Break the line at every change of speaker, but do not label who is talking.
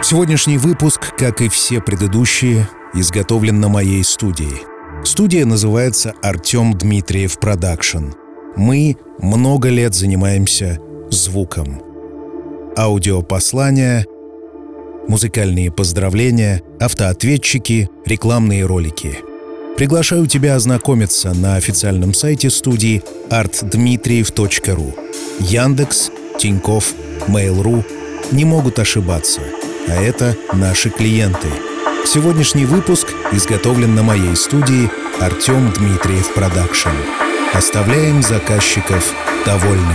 Сегодняшний выпуск, как и все предыдущие, изготовлен на моей студии. Студия называется «Артем Дмитриев Продакшн». Мы много лет занимаемся звуком. Аудиопослания, музыкальные поздравления, автоответчики, рекламные ролики. Приглашаю тебя ознакомиться на официальном сайте студии artdmitriev.ru. Яндекс, Тинькофф, Mail.ru не могут ошибаться, а это наши клиенты. Сегодняшний выпуск изготовлен на моей студии «Артем Дмитриев Продакшн». Оставляем заказчиков довольными.